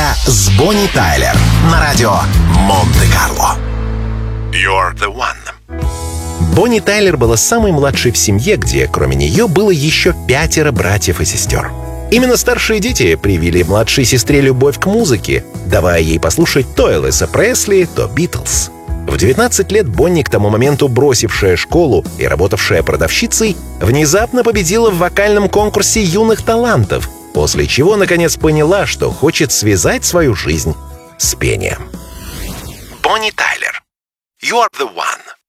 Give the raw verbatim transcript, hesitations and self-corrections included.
с Бонни Тайлер на радио Монте-Карло. You're the one. Бонни Тайлер была самой младшей в семье, где, кроме нее, было еще пятеро братьев и сестер. Именно старшие дети привили младшей сестре любовь к музыке, давая ей послушать то Элвиса Пресли, то Битлз. В девятнадцать лет Бонни, к тому моменту бросившая школу и работавшая продавщицей, внезапно победила в вокальном конкурсе юных талантов, после чего, наконец, поняла, что хочет связать свою жизнь с пением. Бонни Тайлер. You're the one.